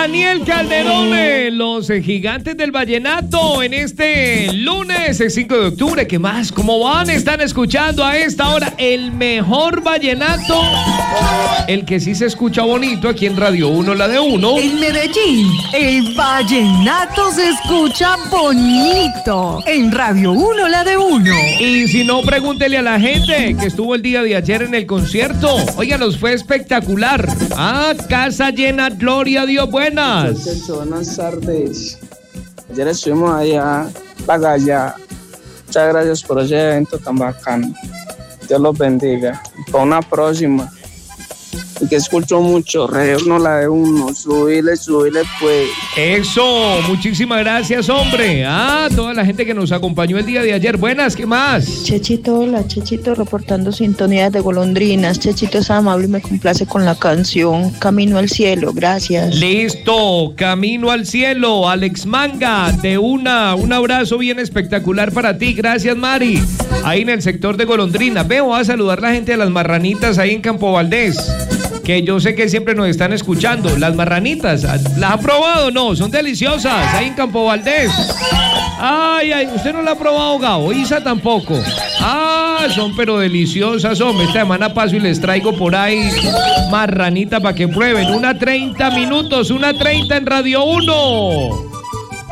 Daniel Calderón, los gigantes del vallenato en este lunes 5 de octubre. ¿Qué más? ¿Cómo van? Están escuchando a esta hora el mejor vallenato, el que sí se escucha bonito aquí en Radio 1, la de 1. En Medellín, el vallenato se escucha bonito. En Radio 1, la de 1. Y si no, pregúntele a la gente que estuvo el día de ayer en el concierto. Oiga, nos fue espectacular. Casa llena, gloria a Dios, buenas. Buenas tardes. Ayer estuvimos allá, La Galla. Muchas gracias por ese evento tan bacano. Dios los bendiga. Para una próxima. Y que escucho mucho, Radio 1, la de 1. Subile pues. Eso, muchísimas gracias, hombre. Toda la gente que nos acompañó el día de ayer. Buenas, ¿qué más? Chechito, hola, Chechito, reportando sintonías de golondrinas. Chechito es amable y me complace con la canción Camino al Cielo, gracias. Listo, Camino al Cielo, Alex Manga, de una. Un abrazo bien espectacular para ti, gracias, Mari. Ahí en el sector de golondrinas. Veo a saludar a la gente de las marranitas ahí en Campo Valdés, que yo sé que siempre nos están escuchando. Las marranitas, ¿las ha probado? No, son deliciosas, ahí en Campo Valdés. Ay, usted no la ha probado, Gabo, Isa tampoco. Son pero deliciosas, hombre. Esta semana paso y les traigo por ahí marranita para que prueben. 1:30 minutos, 1:30 en Radio 1.